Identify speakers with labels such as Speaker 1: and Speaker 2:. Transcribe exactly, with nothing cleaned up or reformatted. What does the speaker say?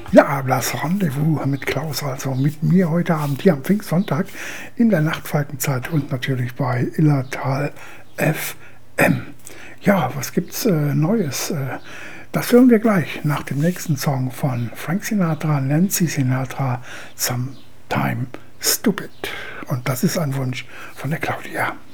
Speaker 1: Ja, das Rendezvous mit Klaus, also mit mir heute Abend hier am Pfingstsonntag in der Nachtfalkenzeit und natürlich bei Illertal F M. Ja, was gibt's äh, Neues? Äh, das hören wir gleich nach dem nächsten Song von Frank Sinatra, Nancy Sinatra, Sometime Stupid. Und das ist ein Wunsch von der Claudia.